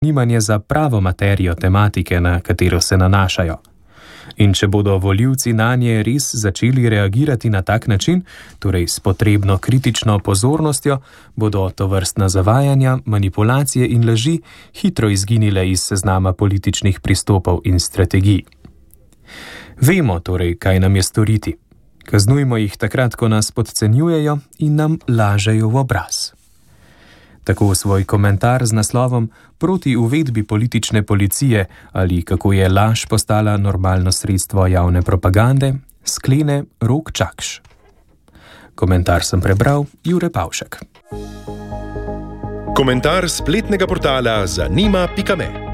zanimanje za pravo materijo tematike, na katero se nanašajo. In če bodo volivci nanje res začeli reagirati na tak način, torej s potrebno kritično pozornostjo, bodo tovrstna zavajanja, manipulacije in laži hitro izginile iz seznama političnih pristopov in strategij. Vemo torej, kaj nam je storiti. Kaznujmo jih takrat, ko nas podcenjujejo in nam lažejo v obraz. Tako svoj komentar z naslovom Proti uvedbi politične policije ali kako je laž postala normalno sredstvo javne propagande sklene Rok Čakš. Komentar sem prebral Jure Pavšek. Komentar spletnega portala zanima.me